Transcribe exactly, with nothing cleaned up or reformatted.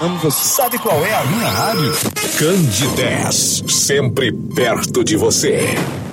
Amo você. Sabe qual é a minha rádio? Candidez, sempre perto de você.